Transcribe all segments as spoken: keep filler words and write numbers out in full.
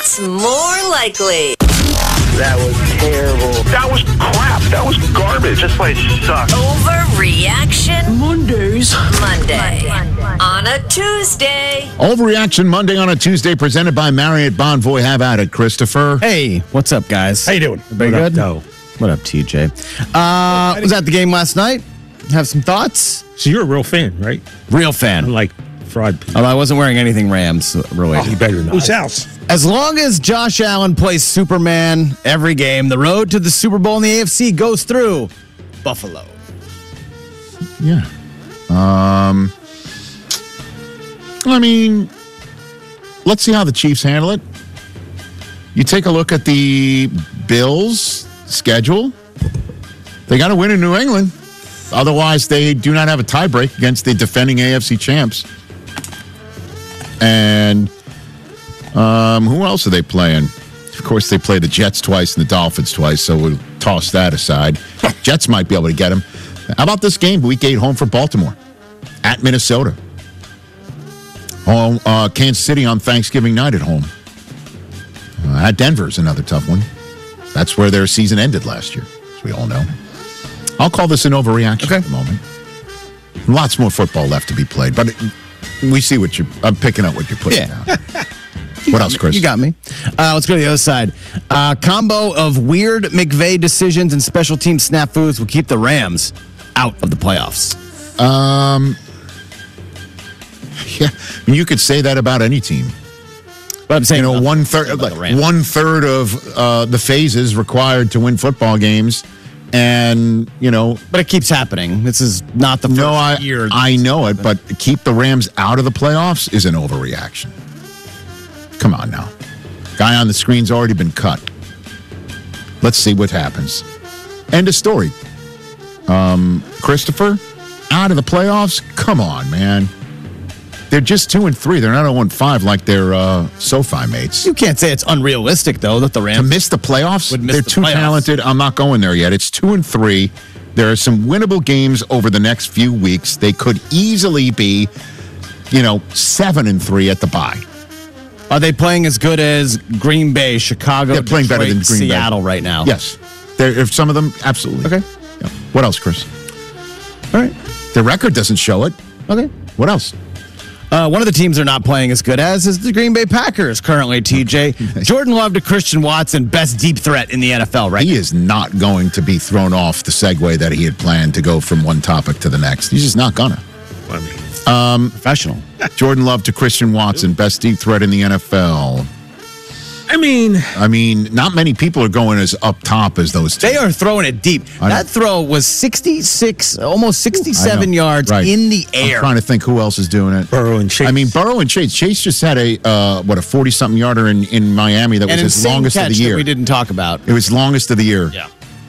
What's more likely? That was terrible. That was crap. That was garbage. This place sucks. Overreaction Mondays. Monday. On a Tuesday. Overreaction Monday on a Tuesday, presented by Marriott Bonvoy. Have at it, Christopher. Hey, what's up, guys? How you doing? Everybody good? No. What up, T J? Uh, was at the game last night. Have some thoughts? So you're a real fan, right? Real fan. Unlike fraud people. Although I wasn't wearing anything Rams related. Oh, you better not. Whose house? As long as Josh Allen plays Superman every game, the road to the Super Bowl in the A F C goes through Buffalo. Yeah. Um. I mean, let's see how the Chiefs handle it. You take a look at the Bills' schedule. They got to win in New England. Otherwise, they do not have a tiebreak against the defending A F C champs. And um, who else are they playing? Of course, they play the Jets twice and the Dolphins twice, so we'll toss that aside. Jets might be able to get them. How about this game, week eight, home for Baltimore, at Minnesota. Home, uh, Kansas City on Thanksgiving night at home. Uh, at Denver's another tough one. That's where their season ended last year, as we all know. I'll call this an overreaction okay. at the moment. Lots more football left to be played, but it, we see what you're. I'm picking up what you're putting Yeah. down. What else, Chris? You got me. Uh, let's go to the other side. Uh, combo of weird McVay decisions and special team snafus will keep the Rams out of the playoffs. Um, yeah, I mean, you could say that about any team. But I'm saying, You know, uh, one third, about like the Rams. one third of uh, the phases required to win football games, and you know, But it keeps happening. This is not the first no, I year. I know it, but keep the Rams out of the playoffs is an overreaction. Come on now, guy on the screen's already been cut. Let's see what happens. End of story. Um, Christopher, out of the playoffs? Come on, man. They're just two and three. They're not zero and five like their uh, SoFi mates. You can't say it's unrealistic, though, that the To Rams miss the playoffs, would miss they're the too playoffs. talented. I'm not going there yet. It's two and three. There are some winnable games over the next few weeks. They could easily be, you know, seven and three at the bye. Are they playing as good as Green Bay, Chicago, They're playing better Detroit, than Green Bay. Seattle right now? Yes, there. If some of them, absolutely. Okay. Yeah. What else, Chris? All right. The record doesn't show it. Okay. What else? Uh, one of the teams they're not playing as good as is the Green Bay Packers currently, T J. Jordan Love to Christian Watson, best deep threat in the N F L, right? He is not going to be thrown off the segue that he had planned to go from one topic to the next. He's just not gonna. I mean, Um, Professional. Jordan Love to Christian Watson, best deep threat in the N F L. I mean, I mean, not many people are going as up top as those two. They are throwing it deep. I know. That throw was sixty-six, almost sixty-seven I know. yards Right. in the I'm air. trying to think who else is doing it. Burrow and Chase. I mean, Burrow and Chase. Chase just had a, uh, what, a forty-something yarder in, in Miami that was and his insane longest catch of the year. that we didn't talk about. It was longest of the year. Yeah.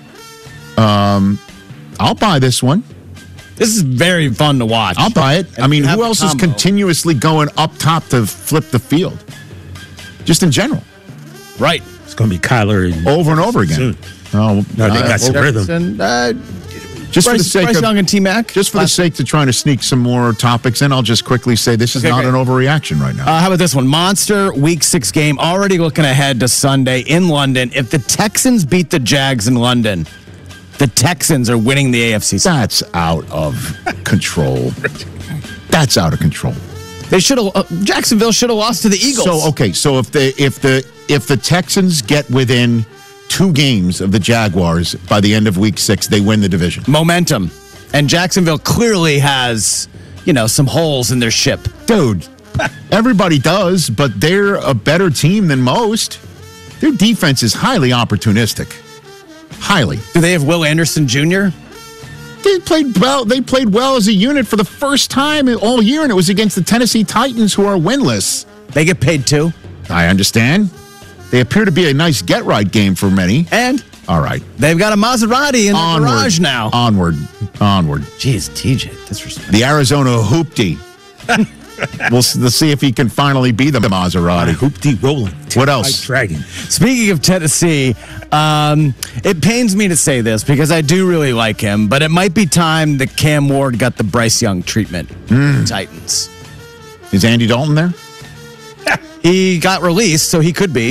I'll buy this one. This is very fun to watch. I'll buy it. And I mean, you have who the else is combo. continuously going up top to flip the field? Just in general. Right. it's going to be Kyler and Over and over again. Soon. Oh, No, they uh, got some rhythm. And, uh, just for the Bryce, sake Bryce of Young and T-Mac. just for the Last- sake of trying to sneak some more topics in, I'll just quickly say this is Okay, not great. an overreaction right now. Uh, how about this one? Monster Week six game. Already looking ahead to Sunday in London. If the Texans beat the Jags in London, the Texans are winning the A F C. That's out of control. That's out of control. They should have. Uh, Jacksonville should have lost to the Eagles. So okay, so if the if the if the Texans get within two games of the Jaguars by the end of week six, they win the division. Momentum, and Jacksonville clearly has, you know, some holes in their ship. Dude, everybody does, but they're a better team than most. Their defense is highly opportunistic. Highly. Do they have Will Anderson Junior? They played well. They played well as a unit for the first time all year, and it was against the Tennessee Titans, who are winless. They get paid too, I understand. They appear to be a nice get-right game for many. and All right. they've got a Maserati in the Onward. garage now. Onward. Onward. Jeez, T J, disrespect. The Arizona Hoopty. we'll, s- let's see if he can finally be the Maserati. Hoopty rolling. What else? Dragon. Speaking of Tennessee, um, it pains me to say this because I do really like him, but it might be time that Cam Ward got the Bryce Young treatment. Titans. Is Andy Dalton there? He got released, so he could be.